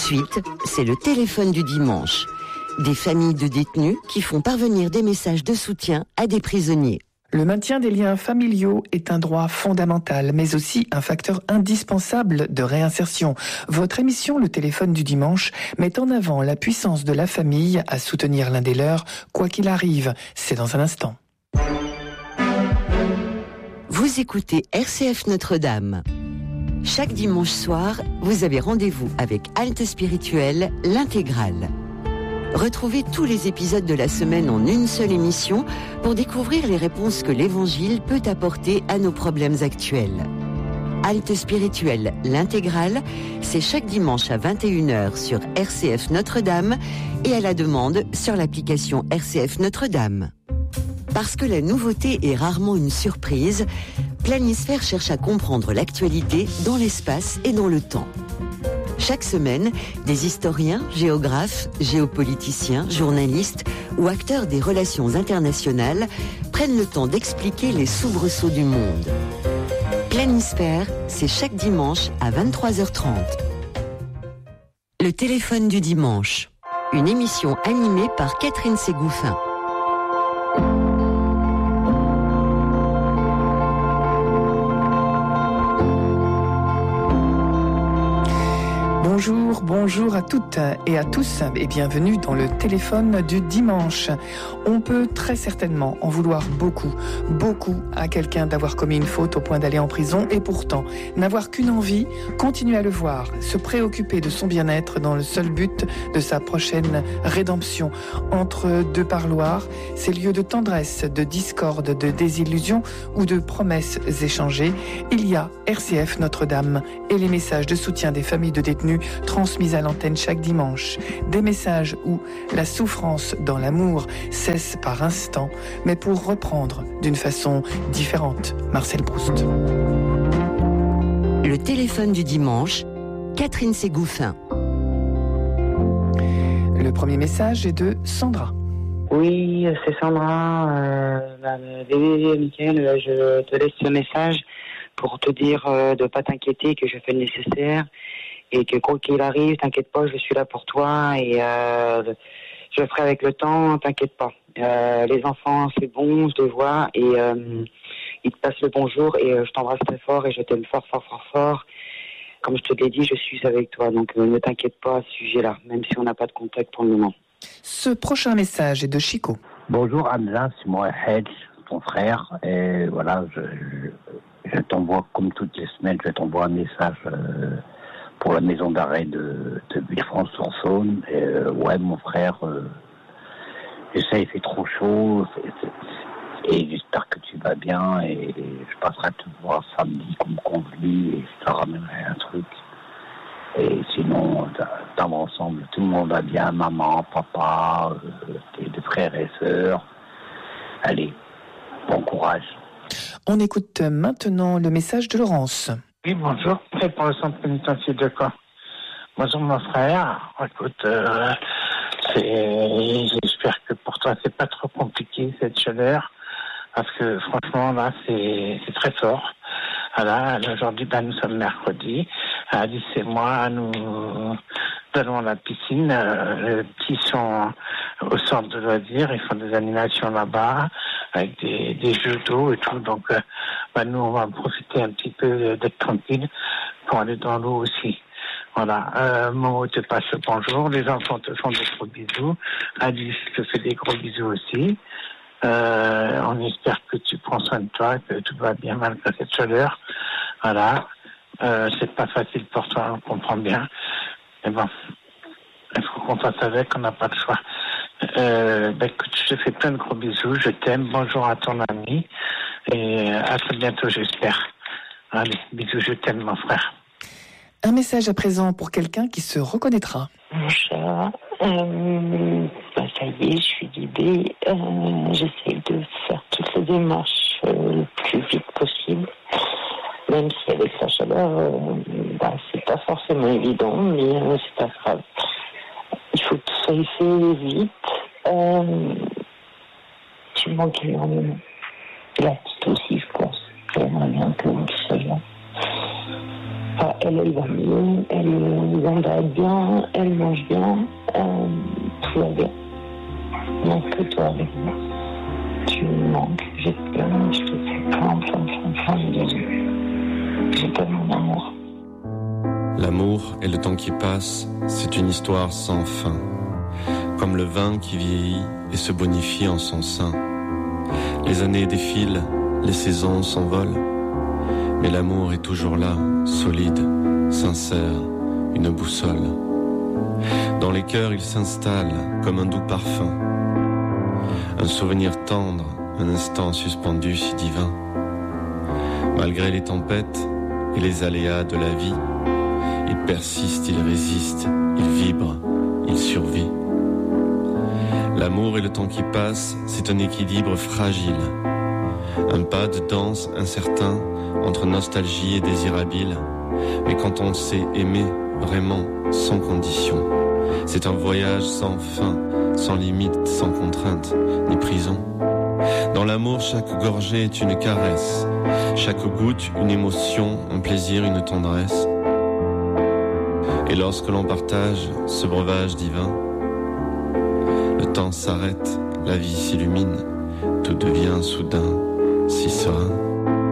suite, c'est le téléphone du dimanche. Des familles de détenus qui font parvenir des messages de soutien à des prisonniers. Le maintien des liens familiaux est un droit fondamental, mais aussi un facteur indispensable de réinsertion. Votre émission Le téléphone du dimanche met en avant la puissance de la famille à soutenir l'un des leurs, quoi qu'il arrive. C'est dans un instant. Vous écoutez RCF Notre-Dame. Chaque dimanche soir, vous avez rendez-vous avec Halte Spirituelle, l'intégrale. Retrouvez tous les épisodes de la semaine en une seule émission pour découvrir les réponses que l'Évangile peut apporter à nos problèmes actuels. Halte Spirituelle, l'intégrale, c'est chaque dimanche à 21h sur RCF Notre-Dame et à la demande sur l'application RCF Notre-Dame. Parce que la nouveauté est rarement une surprise, Planisphère cherche à comprendre l'actualité dans l'espace et dans le temps. Chaque semaine, des historiens, géographes, géopoliticiens, journalistes ou acteurs des relations internationales prennent le temps d'expliquer les soubresauts du monde. Planisphère, c'est chaque dimanche à 23h30. Le téléphone du dimanche, une émission animée par Catherine Ségouffin. Bonjour à toutes et à tous et bienvenue dans le téléphone du dimanche. On peut très certainement en vouloir beaucoup à quelqu'un d'avoir commis une faute au point d'aller en prison et pourtant n'avoir qu'une envie, continuer à le voir, se préoccuper de son bien-être dans le seul but de sa prochaine rédemption. Entre deux parloirs, ces lieux de tendresse, de discorde, de désillusion ou de promesses échangées, il y a RCF Notre-Dame et les messages de soutien des familles de détenus transmis à l'antenne chaque dimanche. Des messages où la souffrance dans l'amour cesse par instant, mais pour reprendre d'une façon différente. Marcel Proust. Le téléphone du dimanche, Catherine Ségouffin. Le premier message est de Sandra. Oui, c'est Sandra. Bébé Mickaël, je te laisse ce message pour te dire de ne pas t'inquiéter, que je fais le nécessaire. Et que quoi qu'il arrive, t'inquiète pas, je suis là pour toi et je ferai avec le temps, t'inquiète pas. Les enfants, c'est bon, je les vois et ils te passent le bonjour et je t'embrasse très fort et je t'aime fort. Comme je te l'ai dit, je suis avec toi, donc ne t'inquiète pas à ce sujet-là, même si on n'a pas de contact pour le moment. Ce prochain message est de Chico. Bonjour Hamza, c'est moi Hedge, ton frère, et voilà, je t'envoie, comme toutes les semaines, je t'envoie un message pour la maison d'arrêt de Villefranche-sur-Saône. Ouais, mon frère, je sais, il fait trop chaud, et j'espère que tu vas bien, et je passerai te voir samedi comme convenu, et je te ramènerai un truc. Et sinon, dans l'ensemble, tout le monde va bien, maman, papa, tes deux frères et sœurs. Allez, bon courage. On écoute maintenant le message de Laurence. Oui, bonjour, prêt pour le centre pénitentiaire de Caen. Bonjour mon frère, écoute, j'espère que pour toi c'est pas trop compliqué cette chaleur, parce que franchement là c'est très fort. Voilà, aujourd'hui nous sommes mercredi, Alice et moi nous allons à la piscine, les petits sont au centre de loisirs, ils font des animations là-bas, avec des jeux d'eau et tout, donc nous on va profiter un petit peu d'être tranquille pour aller dans l'eau aussi. Voilà, Momo te passe le bonjour, les enfants te font des gros bisous, Alice te fait des gros bisous aussi. On espère que tu prends soin de toi, que tout va bien malgré cette chaleur. Voilà, c'est pas facile pour toi, on comprend bien. Mais bon, il faut qu'on fasse avec, on n'a pas le choix. Écoute, je te fais plein de gros bisous, je t'aime, bonjour à ton ami, et à très bientôt j'espère. Allez, bisous, je t'aime mon frère. Un message à présent pour quelqu'un qui se reconnaîtra. Mon cher, ça y est, je suis libérée. J'essaie de faire toutes les démarches le plus vite possible. Même si avec la chaleur, c'est pas forcément évident, mais c'est pas grave. Il faut que ça aille fait vite. Tu me manques énormément. La petite aussi, je pense. J'aimerais bien que ça vienne. Elle va mieux, elle va bien, elle mange bien, tout va bien. Il n'y a que toi avec moi. Tu me manques, je t'aime, je te fais plein de bisous. Je t'aime mon amour. L'amour et le temps qui passe, c'est une histoire sans fin. Comme le vin qui vieillit et se bonifie en son sein. Les années défilent, les saisons s'envolent. Mais l'amour est toujours là, solide, sincère, une boussole. Dans les cœurs, il s'installe comme un doux parfum. Un souvenir tendre, un instant suspendu si divin. Malgré les tempêtes et les aléas de la vie, il persiste, il résiste, il vibre, il survit. L'amour et le temps qui passe, c'est un équilibre fragile. Un pas de danse incertain entre nostalgie et désir habile. Mais quand on sait aimer vraiment, sans condition, c'est un voyage sans fin, sans limite, sans contrainte, ni prison. Dans l'amour, chaque gorgée est une caresse, chaque goutte une émotion, un plaisir, une tendresse. Et lorsque l'on partage ce breuvage divin, le temps s'arrête, la vie s'illumine, tout devient soudain si serein.